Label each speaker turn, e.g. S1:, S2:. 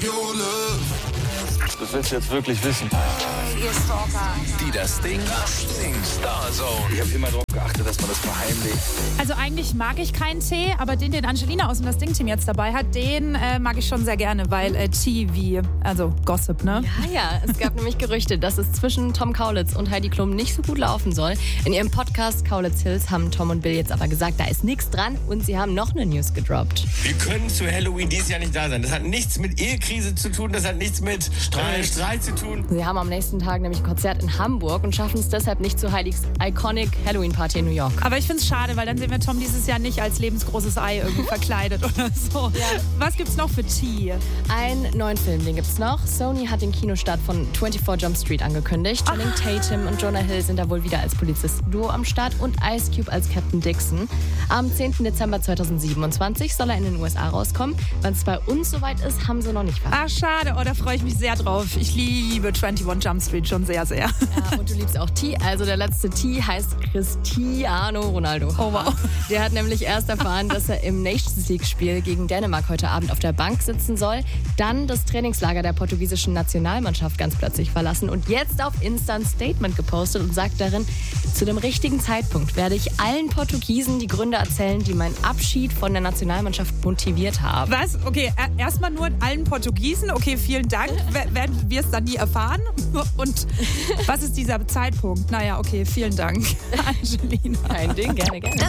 S1: Das willst du jetzt wirklich wissen.
S2: Ihr Stalker.
S3: Die das Ding Starzone.
S1: Ich habe immer darauf geachtet, dass man das verheimlicht.
S4: Also eigentlich mag ich keinen Tee, aber den Angelina aus dem Das Ding-Team jetzt dabei hat, den mag ich schon sehr gerne, weil TV, also Gossip, ne?
S5: Ja, es gab nämlich Gerüchte, dass es zwischen Tom Kaulitz und Heidi Klum nicht so gut laufen soll. In ihrem Podcast Kaulitz Hills haben Tom und Bill jetzt aber gesagt, da ist nichts dran und sie haben noch eine News gedroppt.
S6: Wir können zu Halloween dieses Jahr nicht da sein. Das hat nichts mit Ehekrise zu tun, das hat nichts mit Streit zu tun.
S5: Sie haben am nächsten Tag nämlich ein Konzert in Hamburg und schaffen es deshalb nicht zu Heidigs Iconic Halloween-Party in New York.
S4: Aber ich finde es schade, weil dann sehen wir Tom dieses Jahr nicht als lebensgroßes Ei irgendwie verkleidet oder so.
S5: Ja.
S4: Was gibt's noch für Tee?
S5: Einen neuen Film, den gibt's noch. Sony hat den Kinostart von 24 Jump Street angekündigt. Channing Tatum und Jonah Hill sind da wohl wieder als Polizisten-Duo am Start und Ice Cube als Captain Dixon. Am 10. Dezember 2027 soll er in den USA rauskommen. Wann es bei uns soweit ist, haben sie noch nicht verraten.
S4: Ach, schade. Oh, da freue ich mich sehr drauf. Ich liebe 21 Jump Street schon sehr, sehr.
S5: Ja, und du liebst auch T. Also der letzte T heißt Cristiano Ronaldo.
S4: Oh, wow.
S5: Der hat nämlich erst erfahren, dass er im Nations League-Spiel gegen Dänemark heute Abend auf der Bank sitzen soll, dann das Trainingslager der portugiesischen Nationalmannschaft ganz plötzlich verlassen und jetzt auf Insta ein Statement gepostet und sagt darin, zu dem richtigen Zeitpunkt werde ich allen Portugiesen die Gründe erzählen, die meinen Abschied von der Nationalmannschaft motiviert haben.
S4: Was? Okay, erstmal nur allen Portugiesen. Okay, vielen Dank. Werden wir es dann nie erfahren? Und was ist dieser Zeitpunkt? Naja, okay, vielen Dank, Angelina.
S5: Kein Ding, gerne, gerne.